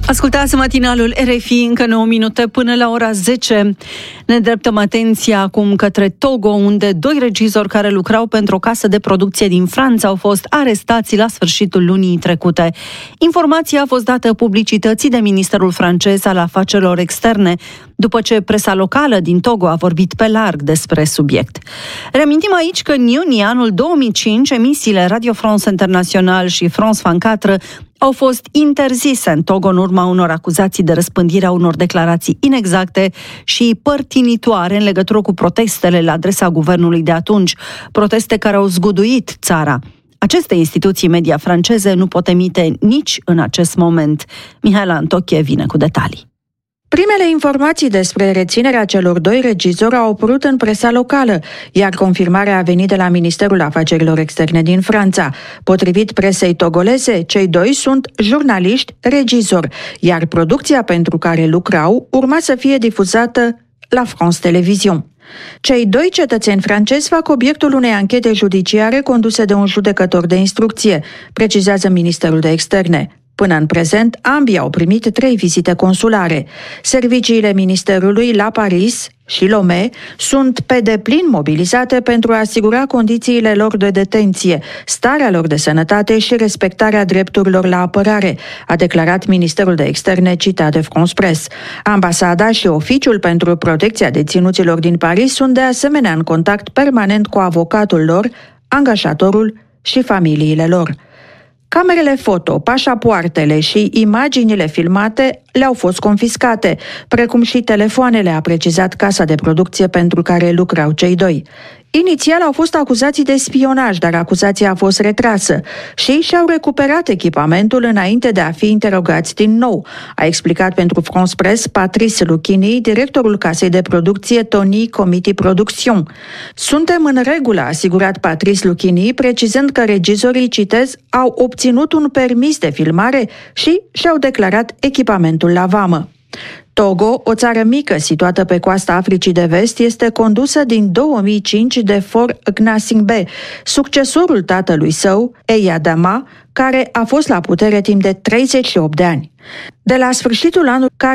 Ascultați matinalul RFI, încă 9 minute până la ora 10. Ne îndreptăm atenția acum către Togo, unde 2 regizori care lucrau pentru o casă de producție din Franța au fost arestați la sfârșitul lunii trecute. Informația a fost dată publicității de Ministerul francez al Afacerilor Externe, după ce presa locală din Togo a vorbit pe larg despre subiect. Reamintim aici că în iunie anul 2005, emisiile Radio France International și France 24 au fost interzise în Togo în urma unor acuzații de răspândire a unor declarații inexacte și părtinitoare în legătură cu protestele la adresa guvernului de atunci, proteste care au zguduit țara. Aceste instituții media franceze nu pot emite nici în acest moment. Mihaela Antochie vine cu detalii. Primele informații despre reținerea celor 2 regizori au apărut în presa locală, iar confirmarea a venit de la Ministerul Afacerilor Externe din Franța. Potrivit presei togoleze, cei 2 sunt jurnaliști regizori, iar producția pentru care lucrau urma să fie difuzată la France Television. Cei 2 cetățeni francezi fac obiectul unei anchete judiciare conduse de un judecător de instrucție, precizează Ministerul de Externe. Până în prezent, ambii au primit 3 vizite consulare. Serviciile Ministerului la Paris și Lomé sunt pe deplin mobilizate pentru a asigura condițiile lor de detenție, starea lor de sănătate și respectarea drepturilor la apărare, a declarat Ministerul de Externe citat de France Press. Ambasada și Oficiul pentru Protecția Deținuților din Paris sunt de asemenea în contact permanent cu avocatul lor, angajatorul și familiile lor. Camerele foto, pașapoartele și imaginile filmate le-au fost confiscate, precum și telefoanele, a precizat casa de producție pentru care lucrau cei 2. Inițial au fost acuzați de spionaj, dar acuzația a fost retrasă și și-au recuperat echipamentul înainte de a fi interogați din nou, a explicat pentru France Press Patrice Luchini, directorul casei de producție Tony Comity Production. Suntem în regulă, a asigurat Patrice Luchini, precizând că regizorii, citez, au obținut un permis de filmare și și-au declarat echipamentul la vamă. Togo, o țară mică situată pe coasta Africii de Vest, este condusă din 2005 de Faure Gnassingbé, succesorul tatălui său, Eyadema, care a fost la putere timp de 38 de ani. De la sfârșitul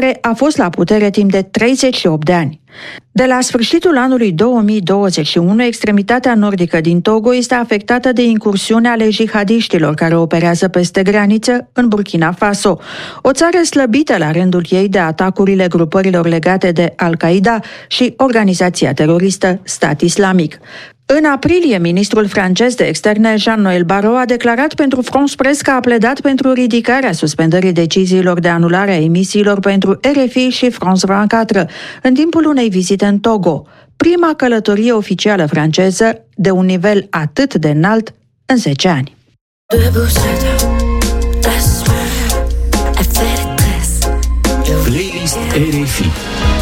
anului 2021, extremitatea nordică din Togo este afectată de incursiuni ale jihadiștilor care operează peste graniță în Burkina Faso, o țară slăbită la rândul ei de atacurile grupărilor legate de Al-Qaeda și organizația teroristă Stat Islamic. În aprilie, ministrul francez de externe Jean-Noël Barrot a declarat pentru France Press că a pledat pentru ridicarea suspendării deciziilor de anulare a emisiilor pentru RFI și France 24 în timpul unei vizite în Togo, prima călătorie oficială franceză de un nivel atât de înalt în 10 ani.